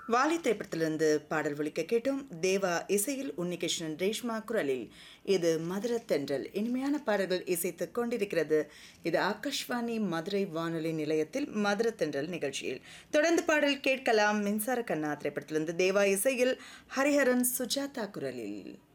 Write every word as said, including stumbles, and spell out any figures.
வாலி திரைப்படத்திலிருந்து பாடல் ஒலிக்க கேட்டோம். தேவா இசையில், உன்னிகிருஷ்ணன் ரேஷ்மா குரலில். இது மதுர தென்றல். இனிமையான பாடல்கள் இசைத்துக் கொண்டிருக்கிறது. இது ஆகாஷ்வாணி மதுரை வானொலி நிலையத்தில் மதுர தென்றல் நிகழ்ச்சியில் தொடர்ந்து பாடல் கேட்கலாம். மின்சார கண்ணா திரைப்படத்திலிருந்து தேவா இசையில், ஹரிஹரன் சுஜாதா குரலில்.